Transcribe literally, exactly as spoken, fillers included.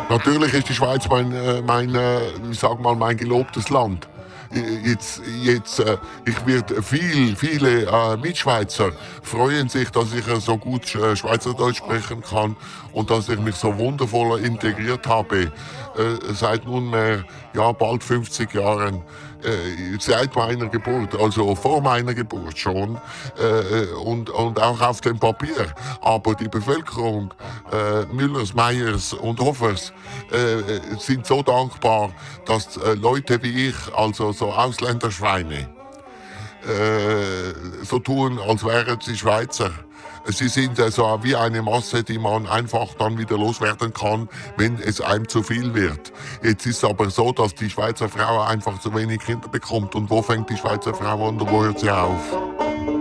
Natürlich ist die Schweiz mein, äh, mein äh, ich sag mal, mein gelobtes Land. I- Jetzt, jetzt, äh, ich wird viel, viele äh, Mitschweizer freuen sich, dass ich äh, so gut äh, Schweizerdeutsch sprechen kann und dass ich mich so wundervoll integriert habe. Äh, seit nunmehr, ja, bald fünfzig Jahren. Äh, seit meiner Geburt, also vor meiner Geburt schon, äh, und, und auch auf dem Papier. Aber die Bevölkerung äh, Müllers, Meyers und Hoffers äh, sind so dankbar, dass äh, Leute wie ich, also so Ausländerschweine, äh, so tun, als wären sie Schweizer. Sie sind äh, so wie eine Masse, die man einfach dann wieder loswerden kann, wenn es einem zu viel wird. Jetzt ist es aber so, dass die Schweizer Frau einfach zu wenig Kinder bekommt. Und wo fängt die Schweizer Frau an und wo hört sie auf?